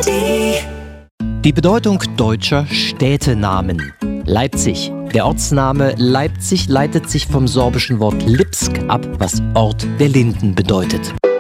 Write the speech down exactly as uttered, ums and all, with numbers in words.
Melodie. Die Bedeutung deutscher Städtenamen. Leipzig. Der Ortsname Leipzig leitet sich vom sorbischen Wort Lipsk ab, was Ort der Linden bedeutet.